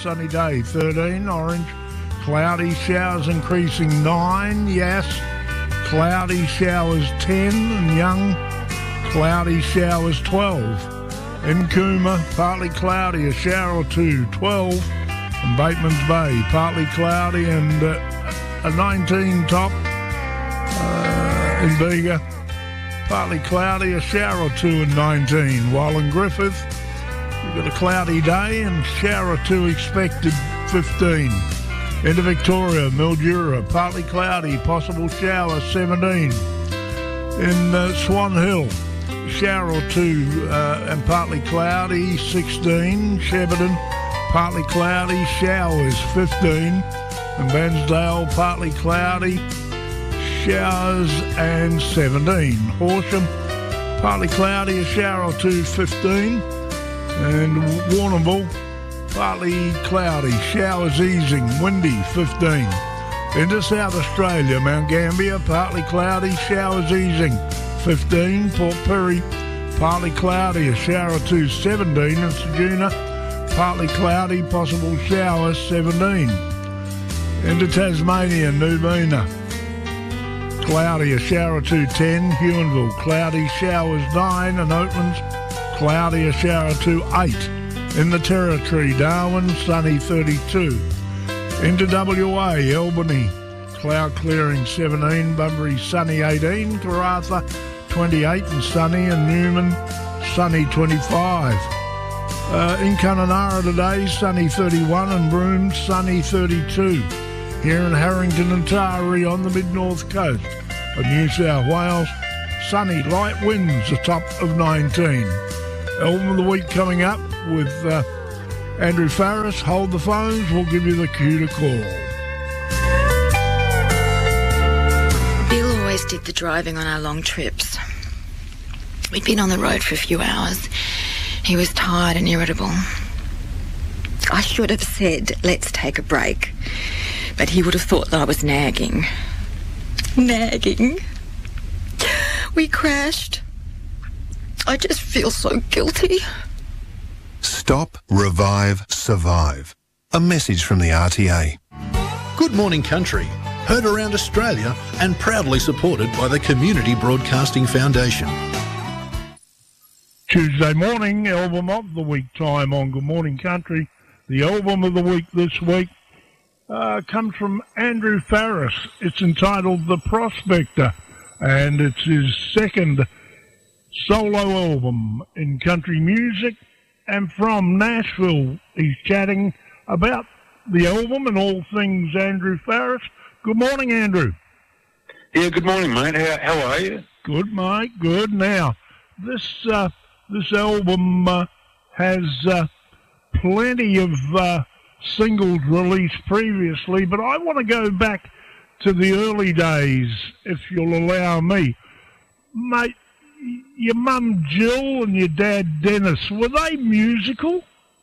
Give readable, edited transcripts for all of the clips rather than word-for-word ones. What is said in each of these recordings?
sunny day 13, Orange. Cloudy showers increasing 9, Yass. Cloudy showers 10, and Young. Cloudy showers 12. In Cooma, partly cloudy, a shower or two, 12. And Bateman's Bay, partly cloudy and a 19 top. In Bega, partly cloudy, a shower or two and 19. While in Griffith, you've got a cloudy day and shower or two expected, 15. Into Victoria, Mildura, partly cloudy, possible shower, 17. In Swan Hill, shower or two and partly cloudy, 16. Shepparton, partly cloudy, showers, 15. And Bairnsdale, partly cloudy, showers and 17. Horsham, partly cloudy, a shower or two, 15. And Warrnambool, partly cloudy, showers easing, windy, 15. Into South Australia, Mount Gambier, partly cloudy, showers easing, 15. Port Pirie, partly cloudy, a shower or two, 17. And Ceduna, partly cloudy, possible showers, 17. Into Tasmania, Nubina, cloudy, a shower or two, 10. Huonville, cloudy, showers, 9. And Oatlands, cloudy, a shower or two, 8. In the Territory, Darwin, sunny, 32. Into WA, Albany, cloud clearing, 17. Bunbury, sunny, 18. Karratha, 28 and sunny. And Newman, sunny, 25. In Kununurra today, sunny, 31. And Broome, sunny, 32. Here in Harrington and Taree on the mid-north coast of New South Wales, sunny, light winds, a top of 19. Album of the week coming up with Andrew Farriss. Hold the phones, we'll give you the cue to call. Bill always did the driving on our long trips. We'd been on the road for a few hours. He was tired and irritable. I should have said, let's take a break. But he would have thought that I was nagging. Nagging. We crashed. I just feel so guilty. Stop, revive, survive. A message from the RTA. Good Morning Country, heard around Australia and proudly supported by the Community Broadcasting Foundation. Tuesday morning, album of the week time on Good Morning Country. The album of the week this week comes from Andrew Farriss. It's entitled The Prospector, and it's his second solo album in country music. And from Nashville, he's chatting about the album and all things Andrew Farriss. Good morning, Andrew. Yeah, good morning, mate. How are you? Good, mate. Good. Now, this album has plenty of singles released previously, but I want to go back to the early days, if you'll allow me. Mate, your mum Jill and your dad Dennis, were they musical?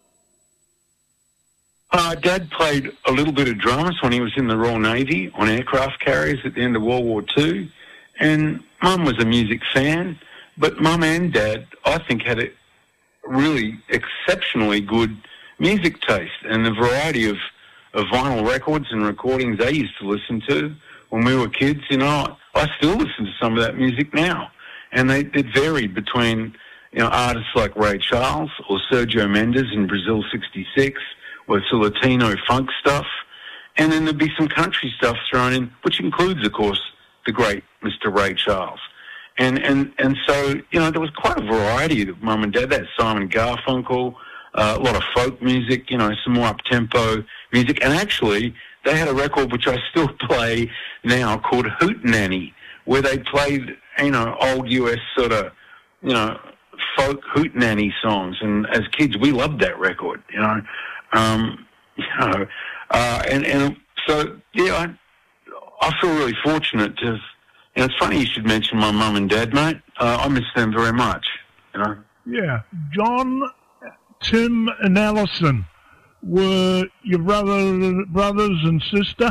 Dad played a little bit of drums when he was in the Royal Navy on aircraft carriers at the end of World War II, and Mum was a music fan, but Mum and Dad, I think, had a really exceptionally good music taste, and the variety of vinyl records and recordings they used to listen to when we were kids. You know, I still listen to some of that music now, and it varied between, you know, artists like Ray Charles or Sergio Mendes in Brazil '66, or some Latino funk stuff, and then there'd be some country stuff thrown in, which includes, of course, the great Mr. Ray Charles. And so, you know, there was quite a variety of Mum and Dad. They had Simon Garfunkel, a lot of folk music, you know, some more up-tempo music. And actually, they had a record which I still play now called Hootenanny, where they played, you know, old US sort of, you know, folk hootenanny songs. And as kids, we loved that record, you know. And so, yeah, I feel really fortunate to have, you know, it's funny you should mention my mum and dad, mate. I miss them very much, you know. Yeah. John, Tim and Alison were your brothers and sister.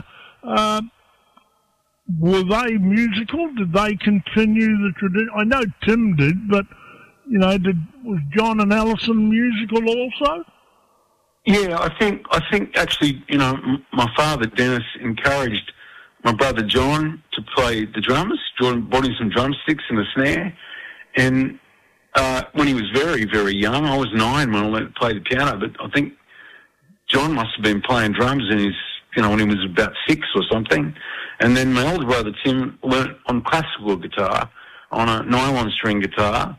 Were they musical? Did they continue the tradition? I know Tim did, but, you know, was John and Alison musical also? Yeah, I think actually, my father, Dennis, encouraged my brother John to play the drums. John bought him some drumsticks and a snare. And when he was very, very young, I was 9 when I learned to play the piano, but I think John must have been playing drums in his, when he was about 6 or something. And then my older brother Tim learnt on classical guitar, on a nylon string guitar.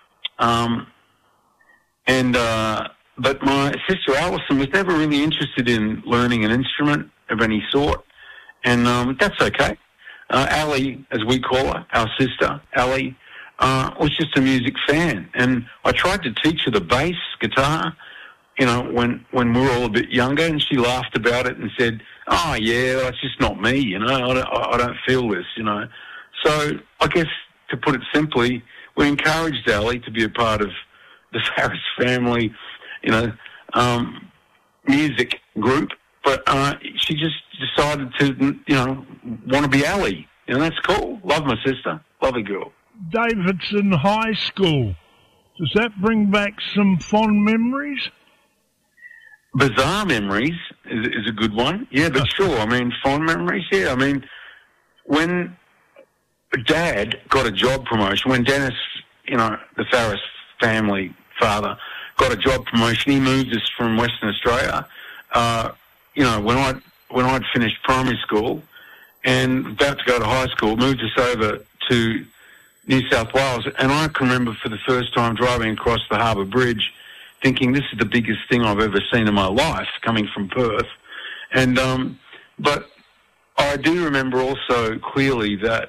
But my sister Alison was never really interested in learning an instrument of any sort, and that's okay. Ali, as we call her, our sister, Ali, was just a music fan, and I tried to teach her the bass guitar, when we were all a bit younger, and she laughed about it and said, "Oh yeah, that's just not me, I don't feel this, So I guess to put it simply, we encouraged Ali to be a part of the Farriss family, music group, but she just decided to, want to be Ali. That's cool. Love my sister. Lovely girl. Davidson High School. Does that bring back some fond memories? Bizarre memories is a good one. Yeah, but sure. Fond memories, yeah. When Dad got a job promotion, when Dennis, the Farriss family father, got a job promotion, he moved us from Western Australia, when I'd finished primary school and about to go to high school, moved us over to New South Wales. And I can remember for the first time driving across the Harbour Bridge thinking this is the biggest thing I've ever seen in my life, coming from Perth. And but I do remember also clearly that,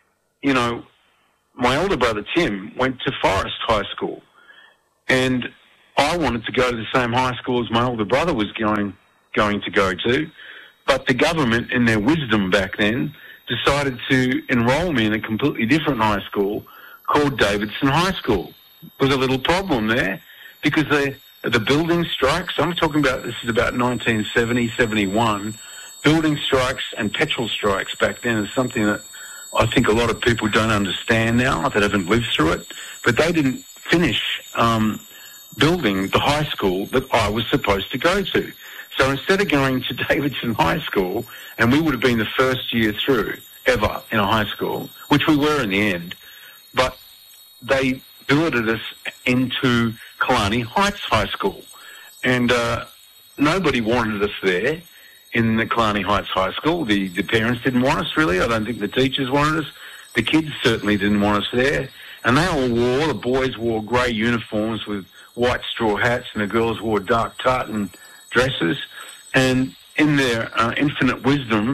my older brother Tim went to Forest High School, and I wanted to go to the same high school as my older brother was going to go to, but the government, in their wisdom back then, decided to enrol me in a completely different high school called Davidson High School. There was a little problem there because the building strikes, I'm talking about, this is about 1970, 71, building strikes and petrol strikes back then is something that I think a lot of people don't understand now that haven't lived through it, but they didn't finish building the high school that I was supposed to go to. So instead of going to Davidson High School, and we would have been the first year through ever in a high school, which we were in the end, but they billeted us into Killarney Heights High School. And nobody wanted us there in the Killarney Heights High School. The parents didn't want us, really. I don't think the teachers wanted us. The kids certainly didn't want us there. And they all the boys wore grey uniforms with white straw hats, and the girls wore dark tartan dresses. And in their infinite wisdom,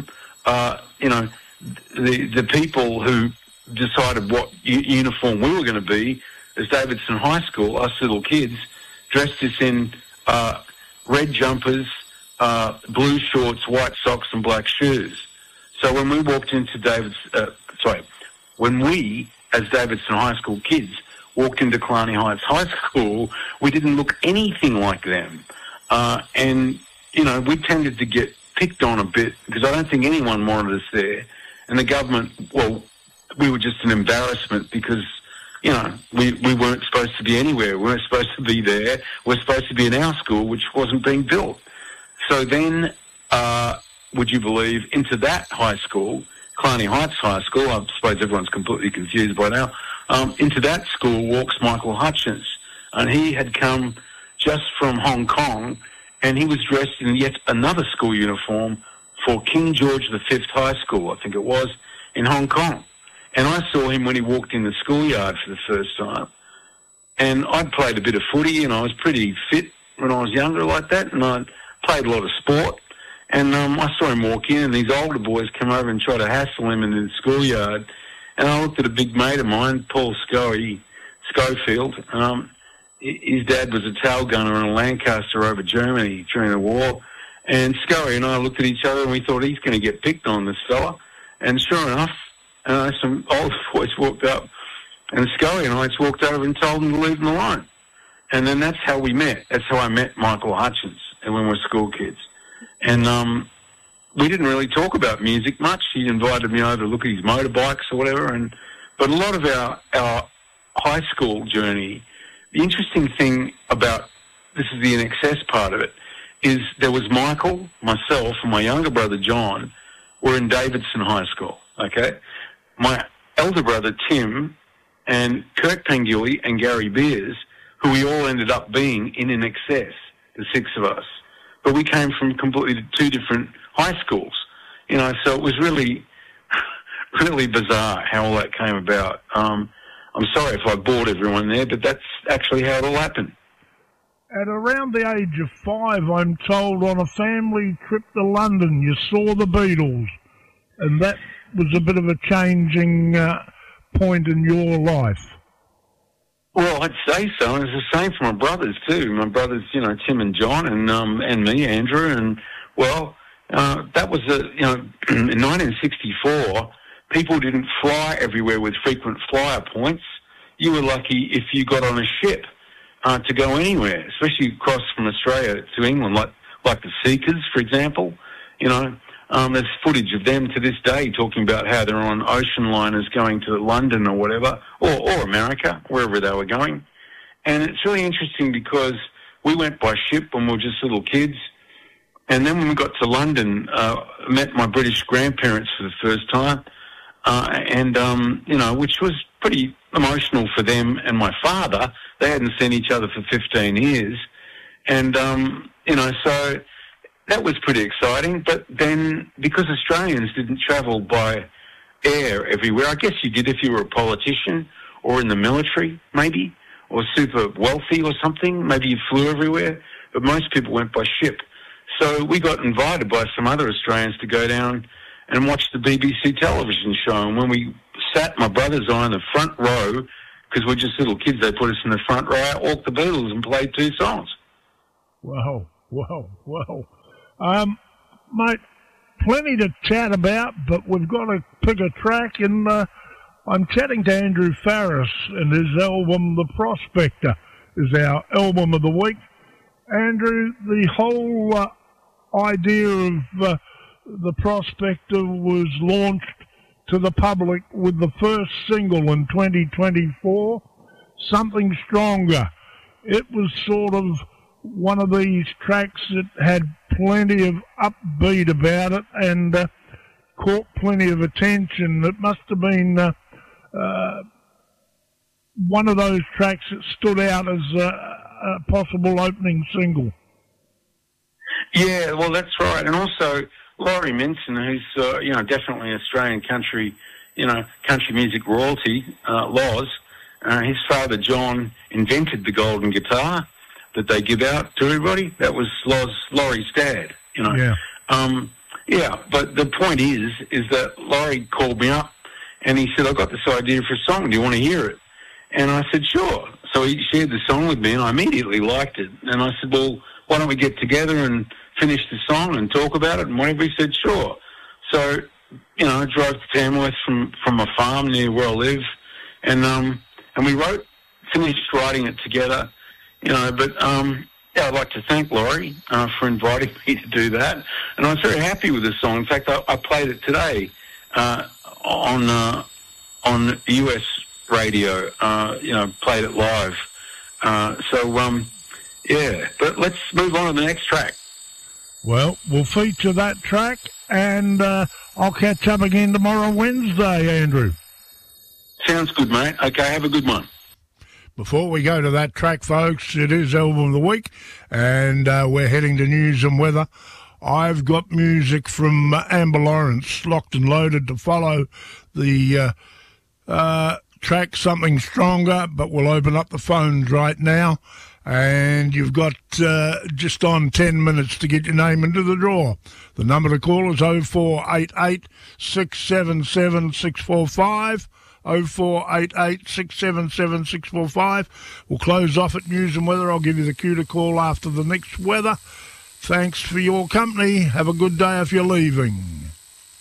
the people who decided what uniform we were going to be as Davidson High School, us little kids, dressed us in red jumpers, blue shorts, white socks and black shoes. So when we walked into when we, as Davidson High School kids, walked into Killarney Heights High School, we didn't look anything like them. And we tended to get picked on a bit because I don't think anyone wanted us there. And the government, we were just an embarrassment because, we weren't supposed to be anywhere. We weren't supposed to be there. We were supposed to be in our school, which wasn't being built. So then, would you believe, into that high school, Killarney Heights High School, I suppose everyone's completely confused by now, into that school walks Michael Hutchence. And he had come just from Hong Kong, and he was dressed in yet another school uniform for King George V High School, I think it was, in Hong Kong. And I saw him when he walked in the schoolyard for the first time. And I'd played a bit of footy, and I was pretty fit when I was younger like that, and I'd played a lot of sport. And I saw him walk in, and these older boys come over and try to hassle him in the schoolyard. And I looked at a big mate of mine, Paul Schofield. His dad was a tail gunner in a Lancaster over Germany during the war. And Scully and I looked at each other and we thought, he's going to get picked on, this fella. And sure enough, some old boys walked up, and Scully and I just walked over and told him to leave him alone. And then that's how we met. That's how I met Michael Hutchence, and when we were school kids. And we didn't really talk about music much. He invited me over to look at his motorbikes or whatever. But a lot of our high school journey, the interesting thing about, this is the INXS part of it, is there was Michael, myself, and my younger brother John were in Davidson High School, okay? My elder brother Tim and Kirk Penguli and Gary Beers, who we all ended up being in excess, the six of us. But we came from completely two different high schools, you know, so it was really, really bizarre how all that came about. I'm sorry if I bored everyone there, but that's actually how it all happened. At around the age of 5, I'm told, on a family trip to London, you saw the Beatles, and that was a bit of a changing point in your life. Well, I'd say so, and it's the same for my brothers too. My brothers, you know, Tim and John, and me, Andrew, and well, that was in 1964. People didn't fly everywhere with frequent flyer points. You were lucky if you got on a ship to go anywhere, especially across from Australia to England, like the Seekers, for example. You know, there's footage of them to this day talking about how they're on ocean liners going to London or whatever, or America, wherever they were going. And it's really interesting because we went by ship when we were just little kids. And then when we got to London, met my British grandparents for the first time, which was pretty emotional for them and my father. They hadn't seen each other for 15 years. And, so that was pretty exciting. But then, because Australians didn't travel by air everywhere, I guess you did if you were a politician or in the military, maybe, or super wealthy or something. Maybe you flew everywhere. But most people went by ship. So we got invited by some other Australians to go down and watch the BBC television show. And when we sat, my brothers and I, in the front row, because we're just little kids, they put us in the front row, I walked the Beatles and played 2 songs. Wow. Mate, plenty to chat about, but we've got to pick a track, and I'm chatting to Andrew Farriss, and his album, The Prospector, is our album of the week. Andrew, the whole idea of The Prospector was launched to the public with the first single in 2024, Something Stronger. It was sort of one of these tracks that had plenty of upbeat about it and caught plenty of attention. It must have been one of those tracks that stood out as a possible opening single. Yeah, well, that's right. And also, Laurie Minson, who's, definitely Australian country, country music royalty, Loz, his father, John, invented the golden guitar that they give out to everybody. That was Laurie's dad, Yeah. But the point is that Laurie called me up and he said, I've got this idea for a song. Do you want to hear it? And I said, sure. So he shared the song with me and I immediately liked it. And I said, well, why don't we get together and finish the song and talk about it? And whatever, he said, sure. So, I drove to Tamworth from a farm near where I live, and we finished writing it together, I'd like to thank Laurie for inviting me to do that. And I was very happy with the song. In fact, I played it today on US radio, played it live. But let's move on to the next track. Well, we'll feature that track, and I'll catch up again tomorrow, Wednesday, Andrew. Sounds good, mate. Okay, have a good one. Before we go to that track, folks, it is Album of the Week, and we're heading to news and weather. I've got music from Amber Lawrence, locked and loaded, to follow the track Something Stronger, but we'll open up the phones right now. And you've got just on 10 minutes to get your name into the draw. The number to call is 0488 677 645. 0488 677 645. We'll close off at news and weather. I'll give you the cue to call after the next weather. Thanks for your company. Have a good day if you're leaving.